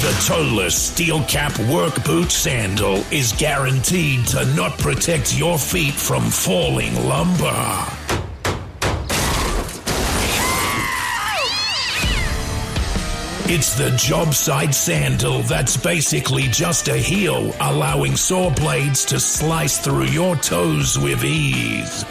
The toeless steel cap work boot sandal is guaranteed to not protect your feet from falling lumber. It's the job site sandal that's basically just a heel, allowing saw blades to slice through your toes with ease.